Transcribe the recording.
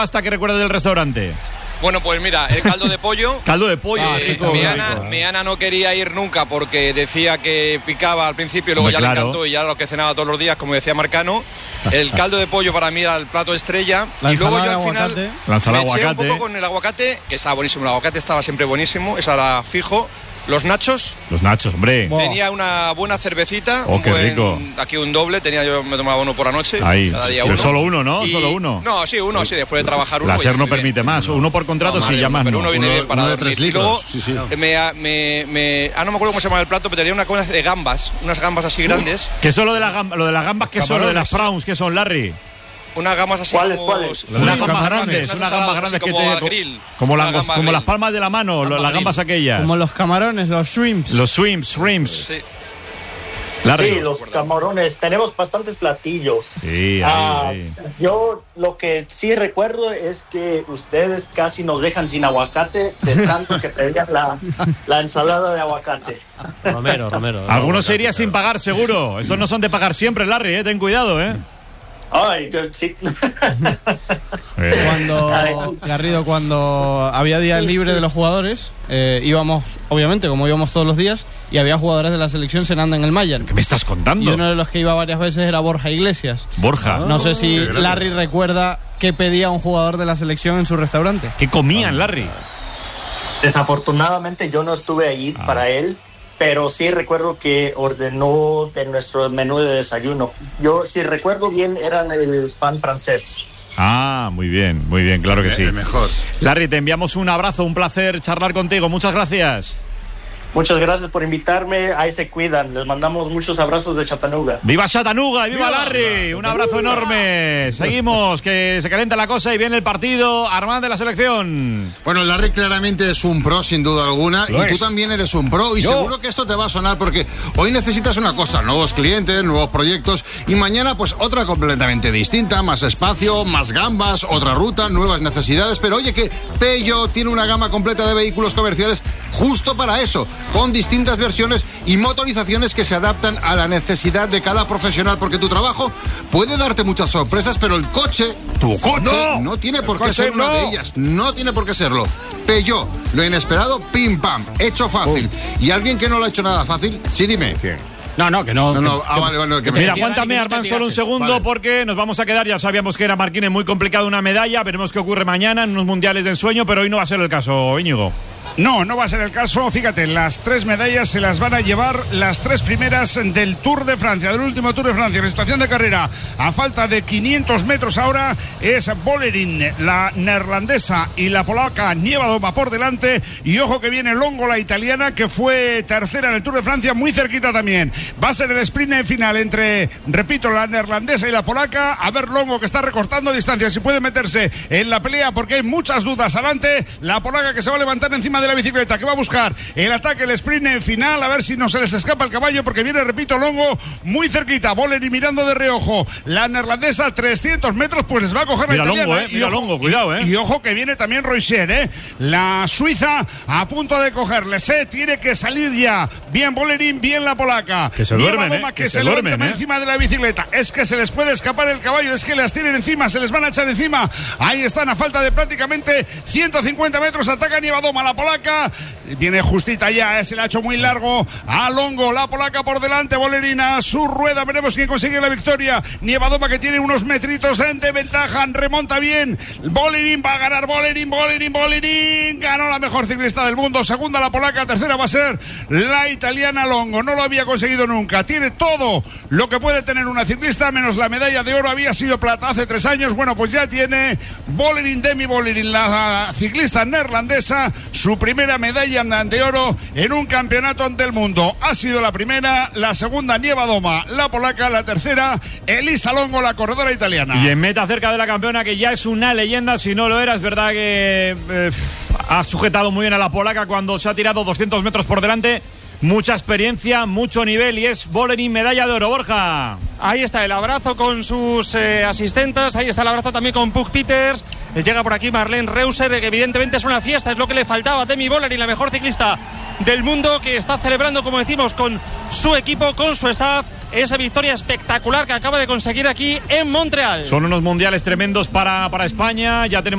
hasta que recuerdes del restaurante? Bueno, pues mira, el caldo de pollo. Caldo de pollo. Mi Ana no quería ir nunca porque decía que picaba al principio y luego le encantó y ya lo que cenaba todos los días, como decía Marcano. El caldo de pollo para mí era el plato estrella. La y luego yo ensalada al final de aguacate. La ensalada me eché aguacate. un poco con el aguacate, que estaba buenísimo. El aguacate estaba siempre buenísimo, esa era fijo. Los nachos. Los nachos, hombre. Tenía una buena cervecita. Qué rico. Aquí un doble. Yo me tomaba uno por la noche. Ahí. Cada día Pero uno. solo uno, ¿no? Y, solo uno. No, sí, uno, sí. Después de trabajar uno. La SER no permite más. Uno por contrato, sí, ya más. Pero uno viene bien para uno de dormir. 3 litros. Y luego, no me acuerdo cómo se llama el plato, pero tenía una cosa de gambas. Unas gambas así grandes. ¿Qué es lo de las gambas? ¿Qué son? Lo de las prawns, ¿qué son, Larry? Unas gambas así. ¿Cuáles? Unas gambas grandes. Unas gambas grandes que te. Como las palmas de la mano, las gambas aquellas. Como los camarones, los shrimps. Los shrimps. Sí. Larry. Sí, los camarones. Tenemos bastantes platillos. Sí, Yo lo que sí recuerdo es que ustedes casi nos dejan sin aguacate de tanto que pedían la ensalada de aguacate. Romero. Algunos se iría sin pagar, seguro. Estos no son de pagar siempre, Larry, ten cuidado, Ay, sí. Cuando había día libre de los jugadores, íbamos, obviamente, como íbamos todos los días, y había jugadores de la selección cenando en el Mayan. ¿Qué me estás contando? Y uno de los que iba varias veces era Borja Iglesias. Borja. No sé si Larry recuerda qué pedía un jugador de la selección en su restaurante. ¿Qué comían, Larry? Desafortunadamente yo no estuve ahí para él, pero sí recuerdo que ordenó de nuestro menú de desayuno. Yo, si recuerdo bien, eran el pan francés. Muy bien, claro que sí. El mejor. Larry, te enviamos un abrazo, un placer charlar contigo. Muchas gracias. Muchas gracias por invitarme. Ahí se cuidan. Les mandamos muchos abrazos de Chattanooga. ¡Viva Chattanooga! ¡Viva Larry! Un abrazo enorme. Seguimos, que se calienta la cosa y viene el partido. Armand de la selección. Bueno, Larry claramente es un pro, sin duda alguna. Y tú también eres un pro. Y seguro que esto te va a sonar porque hoy necesitas una cosa: nuevos clientes, nuevos proyectos. Y mañana, pues otra completamente distinta. Más espacio, más gambas, otra ruta, nuevas necesidades. Pero oye, que Peugeot tiene una gama completa de vehículos comerciales justo para eso, con distintas versiones y motorizaciones que se adaptan a la necesidad de cada profesional, porque tu trabajo puede darte muchas sorpresas, pero el coche, tu coche, no tiene por qué ser una de ellas, no tiene por qué serlo. Peugeot, lo inesperado, pim pam, hecho fácil. ¿Y alguien que no lo ha hecho nada fácil? Sí, dime. No, que no. Vale, mira, aguántame, Armand, solo un segundo, porque nos vamos a quedar. Ya sabíamos que era Marquines muy complicado una medalla. Veremos qué ocurre mañana en unos mundiales de ensueño, pero hoy no va a ser el caso, Íñigo. No va a ser el caso. Fíjate, las 3 medallas se las van a llevar las 3 primeras del Tour de Francia, del último Tour de Francia. La situación de carrera, a falta de 500 metros ahora, es Vollering, la neerlandesa, y la polaca Niewiadoma por delante. Y ojo que viene Longo, la italiana, que fue tercera en el Tour de Francia, muy cerquita también. Va a ser el sprint final entre, repito, la neerlandesa y la polaca. A ver Longo, que está recortando distancias, si puede meterse en la pelea, porque hay muchas dudas adelante. La polaca, que se va a levantar encima de la bicicleta, que va a buscar el ataque, el sprint final, a ver si no se les escapa el caballo, porque viene, repito, Longo muy cerquita. Vollering mirando de reojo. La neerlandesa, 300 metros, pues les va a coger la italiana. Longo, mira Longo, cuidado, Y ojo que viene también Roiser, la suiza a punto de cogerles, tiene que salir ya. Bien Vollering, bien la polaca. Que se duermen, que se duermen encima de la bicicleta. Es que se les puede escapar el caballo, es que las tienen encima, se les van a echar encima. Ahí están, a falta de prácticamente 150 metros, ataca Niewiadoma, la polaca. Viene justita ya, se le ha hecho muy largo a Longo, la polaca por delante. Vollering a su rueda, veremos quién consigue la victoria. Niewiadoma, que tiene unos metritos de ventaja, remonta bien. Vollering va a ganar. Vollering ganó la mejor ciclista del mundo. Segunda la polaca, tercera va a ser la italiana Longo. No lo había conseguido nunca. Tiene todo lo que puede tener una ciclista, menos la medalla de oro. Había sido plata hace 3 años. Bueno, pues ya tiene Vollering, Demi Vollering, la ciclista neerlandesa, su primera medalla de oro en un campeonato del mundo. Ha sido la primera, la segunda Niewiadoma, la polaca, la tercera Elisa Longo, la corredora italiana. Y en meta cerca de la campeona, que ya es una leyenda, si no lo era. Es verdad que ha sujetado muy bien a la polaca cuando se ha tirado 200 metros por delante. Mucha experiencia, mucho nivel, y es Vollering, medalla de oro. Borja. Ahí está el abrazo con sus asistentes, ahí está el abrazo también con Puk Peters. Llega por aquí Marlene Reuser, que evidentemente es una fiesta, es lo que le faltaba a Demi Vollering, la mejor ciclista del mundo, que está celebrando, como decimos, con su equipo, con su staff. esa victoria espectacular que acaba de conseguir aquí en Montreal. Son unos mundiales tremendos para España. Ya tenemos